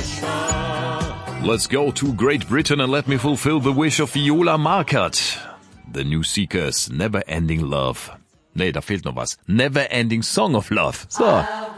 Let's go to Great Britain and let me fulfill the wish of Viola Markert. The New Seekers, Never Ending Love. Nee, da fehlt noch was. Never Ending Song of Love. So.